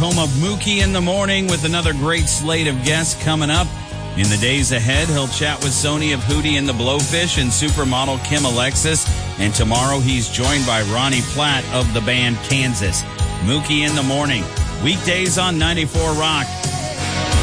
home of Mookie in the Morning, with another great slate of guests coming up. In the days ahead, he'll chat with Sony of Hootie and the Blowfish and supermodel Kim Alexis. And tomorrow he's joined by Ronnie Platt of the band Kansas. Mookie in the Morning, weekdays on 94 Rock.